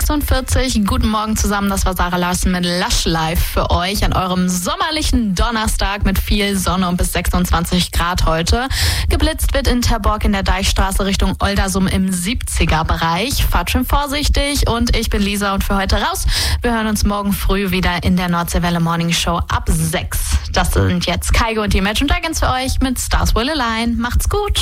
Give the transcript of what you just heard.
6:46. Guten Morgen zusammen, das war Sarah Larsen mit Lush Life für euch an eurem sommerlichen Donnerstag mit viel Sonne und bis 26 Grad heute. Geblitzt wird in Terborg in der Deichstraße Richtung Oldersum im 70er-Bereich. Fahrt schön vorsichtig und ich bin Lisa und für heute raus. Wir hören uns morgen früh wieder in der Nordseewelle Morning Show ab 6. Das sind jetzt Kaigo und die Imagine Dragons für euch mit Stars Will Align. Macht's gut!